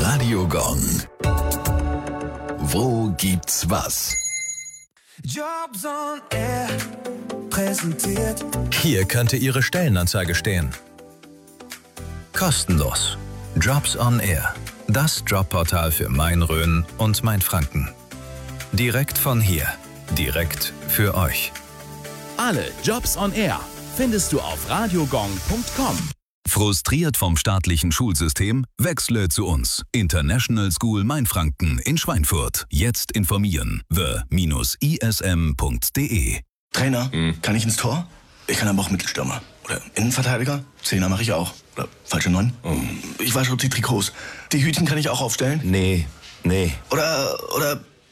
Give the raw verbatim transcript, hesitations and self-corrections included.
Radio Gong. Wo gibt's was? Jobs on Air präsentiert. Hier könnte Ihre Stellenanzeige stehen. Kostenlos. Jobs on Air. Das Jobportal für Main-Rhön und Mainfranken. Direkt von hier. Direkt für euch. Alle Jobs on Air findest du auf radiogong punkt com. Frustriert vom staatlichen Schulsystem? Wechsle zu uns. International School Mainfranken in Schweinfurt. Jetzt informieren. the Bindestrich i s m punkt d e. Trainer, hm. kann ich ins Tor? Ich kann aber auch Mittelstürmer. Oder Innenverteidiger? Zehner mache ich auch. Oder falsche Neun? Oh. Ich wasche die Trikots. Die Hütchen kann ich auch aufstellen? Nee, nee. Oder, oder